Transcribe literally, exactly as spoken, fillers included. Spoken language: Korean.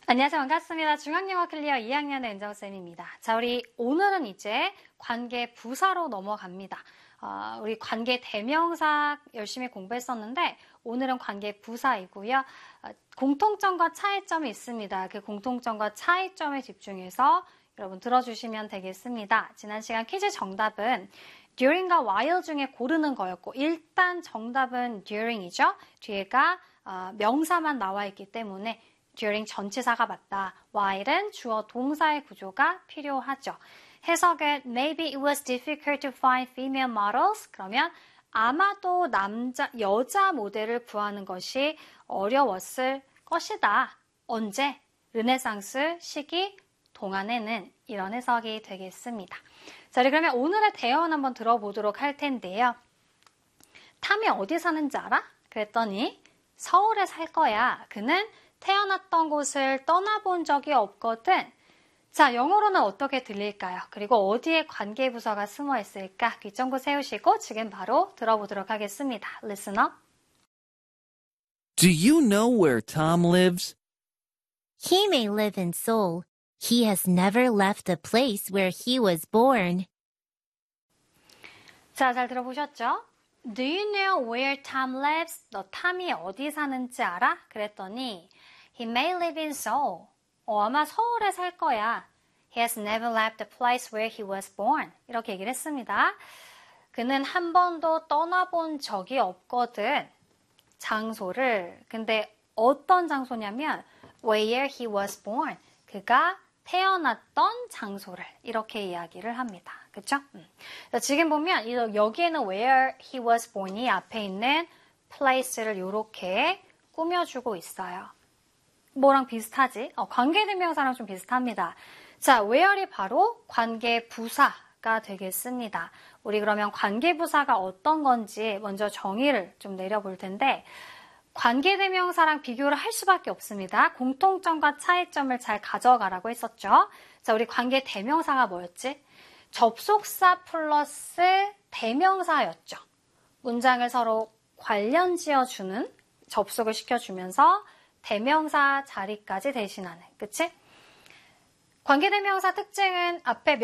안녕하세요. 반갑습니다. 중앙영어 클리어 이 학년의 은정쌤입니다. 자, 우리 오늘은 이제 관계 부사로 넘어갑니다. 어, 우리 관계 대명사 열심히 공부했었는데 오늘은 관계 부사이고요. 어, 공통점과 차이점이 있습니다. 그 공통점과 차이점에 집중해서 여러분 들어주시면 되겠습니다. 지난 시간 퀴즈 정답은 during과 while 중에 고르는 거였고 일단 정답은 during이죠. 뒤에가 어, 명사만 나와 있기 때문에 during 전치사가 맞다. while은 주어 동사의 구조가 필요하죠. 해석은 maybe it was difficult to find female models. 그러면 아마도 남자, 여자 모델을 구하는 것이 어려웠을 것이다. 언제? 르네상스 시기 동안에는 이런 해석이 되겠습니다. 자, 그러면 오늘의 대화원 한번 들어보도록 할 텐데요. 탐이 어디 사는지 알아? 그랬더니 서울에 살 거야. 그는 태어났던 곳을 떠나본 적이 없거든. 자, 영어로는 어떻게 들릴까요? 그리고 어디에 관계부사가 숨어 있을까? 귀점구 세우시고 지금 바로 들어보도록 하겠습니다. Listen up. Do you know where Tom lives? He may live in Seoul. He has never left the place where he was born. 자, 잘 들어보셨죠? Do you know where Tom lives? 너 탐이 어디 사는지 알아? 그랬더니 He may live in Seoul. 어, 아마 서울에 살 거야. He has never left the place where he was born. 이렇게 얘기를 했습니다. 그는 한 번도 떠나본 적이 없거든. 장소를. 근데 어떤 장소냐면 where he was born. 그가 태어났던 장소를 이렇게 이야기를 합니다. 그쵸? 음. 지금 보면 여기에는 where he was born이 앞에 있는 place를 이렇게 꾸며주고 있어요. 뭐랑 비슷하지? 어, 관계대명사랑 좀 비슷합니다. 자, where이 바로 관계부사가 되겠습니다. 우리 그러면 관계부사가 어떤 건지 먼저 정의를 좀 내려볼 텐데 관계대명사랑 비교를 할 수밖에 없습니다. 공통점과 차이점을 잘 가져가라고 했었죠. 자, 우리 관계대명사가 뭐였지? 접속사 플러스 대명사였죠. 문장을 서로 관련 지어주는 접속을 시켜주면서 대명사 자리까지 대신하는, 그치? 관계대명사 특징은 앞에